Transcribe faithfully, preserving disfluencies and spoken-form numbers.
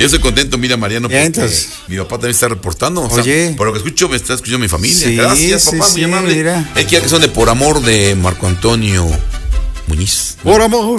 Yo estoy contento, mira, Mariano, porque entonces, mi papá también está reportando. O sea, oye, por lo que escucho, me está escuchando mi familia. Sí, Gracias, sí, papá, sí, muy amable. Mira. Hay que son de Por Amor de Marco Antonio Muñiz. Por amor.